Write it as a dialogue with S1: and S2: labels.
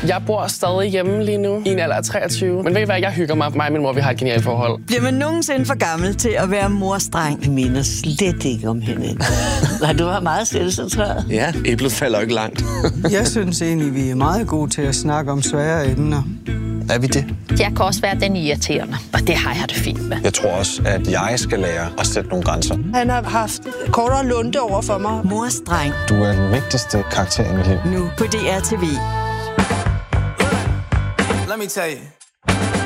S1: Jeg bor stadig hjemme lige nu, i en alder af 23. Men ved I hvad, jeg hygger mig. Mig og min mor, vi har et genialt forhold.
S2: Bliver man nogensinde for gammel til at være morstreng?
S3: Jeg mener slet ikke om hende. Nej, du var meget selvcentreret.
S4: Ja, æblet falder ikke langt.
S5: Jeg synes egentlig, vi er meget gode til at snakke om svære emner.
S4: Er vi det?
S6: Jeg kan også være den irriterende, og det har jeg det fint med.
S4: Jeg tror også, at jeg skal lære at sætte nogle grænser.
S7: Han har haft kortere lunte over for mig.
S2: Morstreng.
S4: Du er den vigtigste karakter i mit liv.
S2: Nu på DR TV.
S8: Let me tell you.